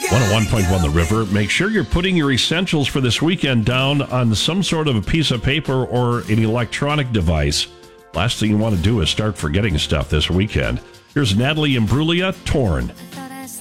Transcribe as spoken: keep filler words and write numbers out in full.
one oh one point one The River. Make sure you're putting your essentials for this weekend down on some sort of a piece of paper or an electronic device. Last thing you want to do is start forgetting stuff this weekend. Here's Natalie Imbruglia, Torn.